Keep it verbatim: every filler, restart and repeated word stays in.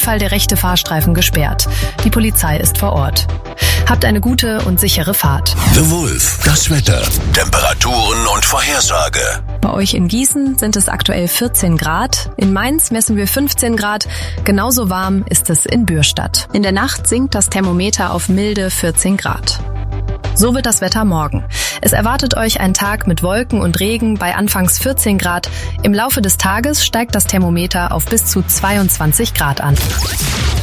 Fall der rechte Fahrstreifen gesperrt. Die Polizei ist vor Ort. Habt eine gute und sichere Fahrt. The Wolf, das Wetter, Temperaturen und Vorhersage. Bei euch in Gießen sind es aktuell vierzehn Grad. In Mainz messen wir fünfzehn Grad. Genauso warm ist es in Bürstadt. In der Nacht sinkt das Thermometer auf milde vierzehn Grad. So wird das Wetter morgen. Es erwartet euch ein Tag mit Wolken und Regen bei anfangs vierzehn Grad. Im Laufe des Tages steigt das Thermometer auf bis zu zweiundzwanzig Grad an.